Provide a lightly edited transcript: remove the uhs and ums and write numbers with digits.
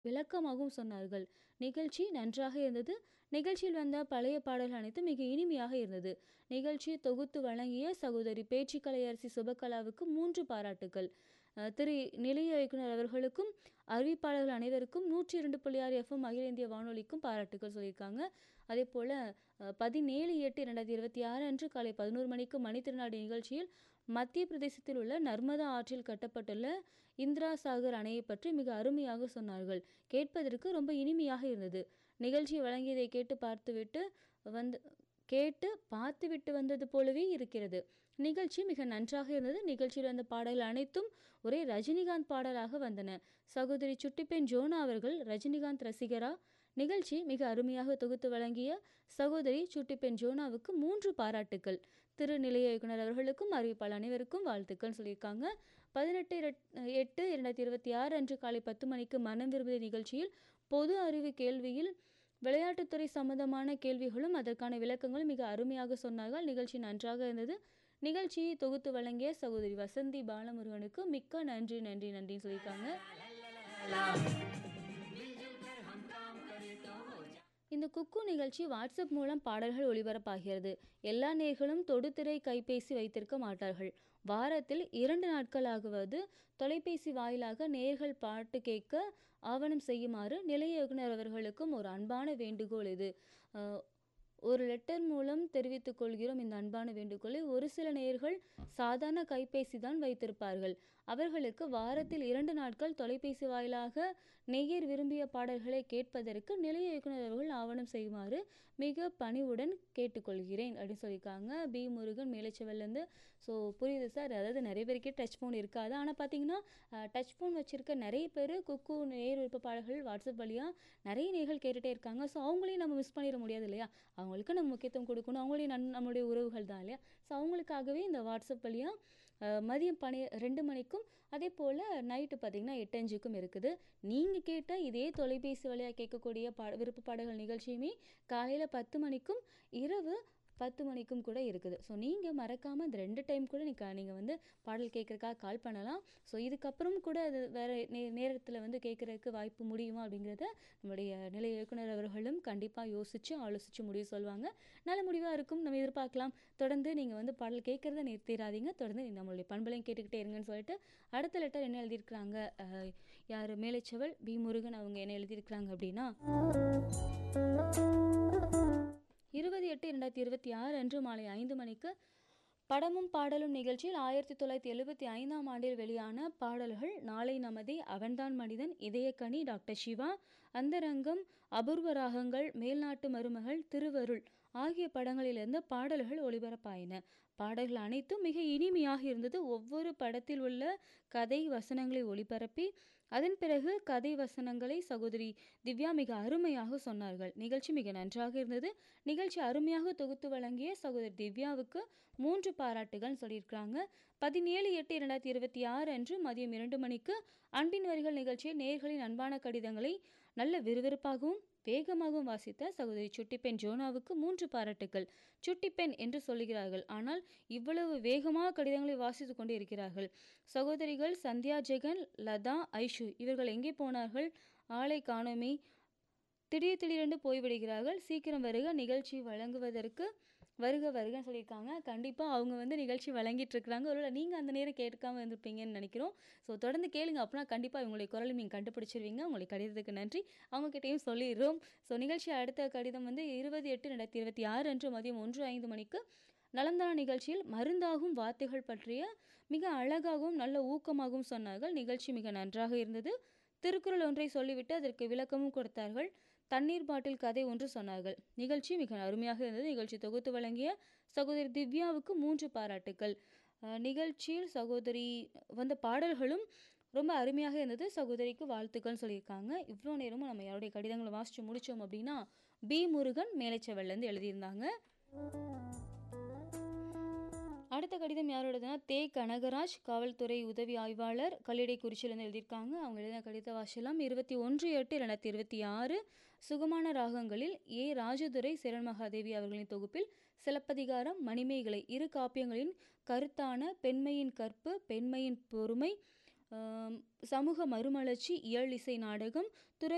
விளக்கமாகவும் சொன்னார்கள். நிகழ்ச்சி நன்றாக இருந்தது. நிகழ்ச்சியில் வந்த பழைய பாடல்கள் அனைத்தும் மிக இனிமையாக இருந்தது. நிகழ்ச்சியை தொகுத்து வழங்கிய சகோதரி பேச்சிக்கலையரசி சுபகலாவுக்கு 3 பாராட்டுக்கள். திரு நிலைய இயக்குனர் அவர்களுக்கும், அறிவிப்பாளர்கள் அனைவருக்கும், 102.6 எஃப்எம் அகில இந்திய வானொலிக்கும் பாராட்டுக்கள் சொல்லியிருக்காங்க. அதேபோல் 17/8/2026 அன்று காலை 11 மணிக்கு மணித்திருநாடு நிகழ்ச்சியில் மத்திய பிரதேசத்தில் உள்ள நர்மதா ஆற்றில் கட்டப்பட்டுள்ள இந்திரா சாகர் அணையை பற்றி மிக அருமையாக சொன்னார்கள். கேட்பதற்கு ரொம்ப இனிமையாக இருந்தது. நிகழ்ச்சியை வழங்கியதை பார்த்துவிட்டு வந்தது போலவே இருக்கிறது. நிகழ்ச்சி மிக நன்றாக இருந்தது. நிகழ்ச்சியில் வந்த பாடல்கள் அனைத்தும் ஒரே ரஜினிகாந்த் பாடலாக வந்தன. சகோதரி சுட்டிப்பெண் ஜோனா அவர்கள் ரஜினிகாந்த் ரசிகரா? நிகழ்ச்சி மிக அருமையாக தொகுத்து வழங்கிய சகோதரி சுட்டிப்பெண் ஜோனாவுக்கு 3 பாராட்டுக்கள். திரு நிலைய இயக்குனர் அவர்களுக்கும், அறிவிப்பாளர் அனைவருக்கும் வாழ்த்துக்கள் சொல்லியிருக்காங்க. 18/8/2026 அன்று காலை 10 மணிக்கு மனம் விரும்புதே நிகழ்ச்சியில் பொது அறிவு கேள்வியில் விளையாட்டுத்துறை சம்பந்தமான கேள்விகளும் அதற்கான விளக்கங்களும் மிக அருமையாக சொன்னார்கள். நிகழ்ச்சி நன்றாக இருந்தது. நிகழ்ச்சியை தொகுத்து வழங்கிய சகோதரி வசந்தி பாலமுருகனுக்கு மிக்க நன்றின்னு சொல்லியிருக்காங்க. இந்த குக்கு நிகழ்ச்சி வாட்ஸ்அப் மூலம் பாடல்கள் ஒளிபரப்பாகிறது. எல்லா நேயர்களும் தொடுதிரை கைபேசி வைத்திருக்க மாட்டார்கள். வாரத்தில் 2 நாட்களாகவது தொலைபேசி வாயிலாக நேயர்கள் பாட்டு கேட்க ஆவணம் செய்யுமாறு நிலைய இயக்குனர் அவர்களுக்கும் ஒரு அன்பான வேண்டுகோள் இது. ஒரு லெட்டர் மூலம் தெரிவித்துக் கொள்கிறோம் இந்த அன்பான வேண்டுகோளை. ஒரு சில நேயர்கள் சாதாரண கைபேசி தான் வைத்திருப்பார்கள். அவர்களுக்கு வாரத்தில் 2 நாட்கள் தொலைபேசி வாயிலாக நேயர் விரும்பிய பாடல்களை கேட்பதற்கு நிலைய இயக்குனர் அவர்கள் ஆவணம் செய்யுமாறு மிக பணிவுடன் கேட்டுக்கொள்கிறேன் அப்படின்னு சொல்லியிருக்காங்க. பி முருகன் மேலச்செவல்லேருந்து. ஸோ புரியுது சார். அதாவது நிறைய பேருக்கே டச் ஃபோன் இருக்காது. ஆனால் பார்த்தீங்கன்னா டச் ஃபோன் வச்சுருக்க நிறைய பேர் குக்கு நேயர் விருப்ப பாடல்கள் வாட்ஸ்அப் வழியாக நிறைய நேயர்கள் கேட்டுகிட்டே இருக்காங்க. ஸோ அவங்களையும் நம்ம மிஸ் பண்ணிட முடியாது இல்லையா? அவங்களுக்கு நம்ம முக்கியத்துவம் கொடுக்கணும். அவங்களையும் நம்மளுடைய உறவுகள் தான் இல்லையா? ஸோ அவங்களுக்காகவே இந்த வாட்ஸ்அப் வழியாக மதியம் 2 மணிக்கும் அதே போல் நைட்டு பார்த்திங்கன்னா 8:05க்கும் இருக்குது. நீங்கள் கேட்ட இதே தொலைபேசி வழியாக கேட்கக்கூடிய விருப்ப பாடல்கள் நிகழ்ச்சியுமே காலையில் 10 மணிக்கும் இரவு 10 மணிக்கும் கூட இருக்குது. ஸோ நீங்கள் மறக்காமல் இந்த 2 டைம் கூட நீங்கள் வந்து பாடல் கேட்குறதுக்காக கால் பண்ணலாம். ஸோ இதுக்கப்புறம் கூட அது வேறு நேரத்தில் வந்து கேட்குறதுக்கு வாய்ப்பு முடியுமா அப்படிங்கிறத நம்முடைய நிலைய இயக்குனர் அவர்களும் கண்டிப்பாக யோசித்து ஆலோசித்து முடிவு சொல்லுவாங்க. நல்ல முடிவாக இருக்கும், நம்ம எதிர்பார்க்கலாம். தொடர்ந்து நீங்கள் வந்து பாடல் கேட்குறத நிறுத்திடாதீங்க. தொடர்ந்து நம்மளுடைய பண்பலையும் கேட்டுக்கிட்டே இருங்கன்னு சொல்லிட்டு அடுத்த லெட்டர் என்ன எழுதியிருக்கிறாங்க, யார் மேலச்செவல் பி முருகன் அவங்க என்ன எழுதியிருக்கிறாங்க அப்படின்னா 20/8/2026 அன்று மாலை 5 மணிக்கு படமும் பாடலும் நிகழ்ச்சியில் 1975ஆம் ஆண்டில் வெளியான பாடல்கள் நாளை நமதே, அவன்தான் மனிதன், இதயக்கனி, டாக்டர் சிவா, அந்தரங்கம், அபூர்வ ராகங்கள், மேல்நாட்டு மருமகள், திருவருள் ஆகிய படங்களிலிருந்து பாடல்கள் ஒளிபரப்பாயின. பாடல்கள் அனைத்தும் மிக இனிமையாக இருந்தது. ஒவ்வொரு படத்தில் உள்ள கதை வசனங்களை ஒளிபரப்பி அதன் பிறகு கதை வசனங்களை சகோதரி திவ்யா மிக அருமையாக சொன்னார்கள். நிகழ்ச்சி மிக நன்றாக இருந்தது. நிகழ்ச்சி அருமையாக தொகுத்து வழங்கிய சகோதரி திவ்யாவுக்கு 3 பாராட்டுகள் சொல்லியிருக்கிறாங்க. 17/8/2026 அன்று மதியம் 2 மணிக்கு அன்பின் வரிகள் நிகழ்ச்சியில் நேயர்களின் அன்பான கடிதங்களை நல்ல விறுவிறுப்பாகவும் வேகமாகவும் வாசித்த சகோதரி சுட்டிப்பெண் ஜோனாவுக்கு 3 பாராட்டுக்கள். சுட்டிப்பெண் என்று சொல்லுகிறார்கள், ஆனால் இவ்வளவு வேகமாக கடிதங்களை வாசித்து கொண்டே இருக்கிறார்கள். சகோதரிகள் சந்தியா, ஜெகன், லதா, ஐஷு இவர்கள் எங்கே போனார்கள்? ஆளை காணோமே, திடீரென்று போய்விடுகிறார்கள். சீக்கிரம் வருக, நிகழ்ச்சி வழங்குவதற்கு வருகன்னு சொல்லியிருக்காங்க. கண்டிப்பாக அவங்க வந்து நிகழ்ச்சி வழங்கிட்டு இருக்கிறாங்க. ஒருவேளை நீங்கள் அந்த நேரம் கேட்காம இருந்திருப்பீங்கன்னு நினைக்கிறோம். ஸோ தொடர்ந்து கேளுங்க. அப்படின்னா கண்டிப்பாக உங்களுடைய குரலை நீங்கள் கண்டுபிடிச்சிருவீங்க. உங்களுடைய கடிதத்துக்கு நன்றி. அவங்ககிட்டையும் சொல்லிடுறோம். ஸோ நிகழ்ச்சி அடுத்த கடிதம் வந்து 20/8/2026 அன்று மதியம் 1:05 மணிக்கு நலம்தான நிகழ்ச்சியில் மருந்தாகும் வார்த்தைகள் பற்றிய மிக அழகாகவும் நல்ல ஊக்கமாகவும் சொன்னார்கள். நிகழ்ச்சி மிக நன்றாக இருந்தது. திருக்குறள் ஒன்றை சொல்லிவிட்டு அதற்கு விளக்கமும் கொடுத்தார்கள். தண்ணீர் பாட்டில் கதை ஒன்று சொன்னார்கள். நிகழ்ச்சி மிக அருமையாக இருந்தது. நிகழ்ச்சி தொகுத்து வழங்கிய சகோதரி திவ்யாவுக்கு 3 பாராட்டுக்கள். நிகழ்ச்சியில் சகோதரி வந்த பாடல்களும் ரொம்ப அருமையாக இருந்தது. சகோதரிக்கு வாழ்த்துக்கள் சொல்லியிருக்காங்க. இவ்வளோ நேரமும் நம்ம யாருடைய கடிதங்களை வாசித்து முடித்தோம் அப்படின்னா பி முருகன் மேலச்செவல்லேருந்து எழுதியிருந்தாங்க. அடுத்த கடிதம் யாரோடதுன்னா தே கனகராஜ், காவல்துறை உதவி ஆய்வாளர், கல்லிடைக்குறிச்சியிலேருந்து எழுதியிருக்காங்க. அவங்க எழுதின கடித வாசிலாம் 21/8/2026 சுகமான ராகங்களில் ஏ ராஜதுரை சரண்மகாதேவி அவர்களின் தொகுப்பில் சிலப்பதிகாரம், மணிமேகலை 2 காப்பியங்களின் கருத்தான பெண்மையின் கற்பு, பெண்மையின் பொறுமை, சமூக மறுமலர்ச்சி, இயல் இசை நாடகம், துறை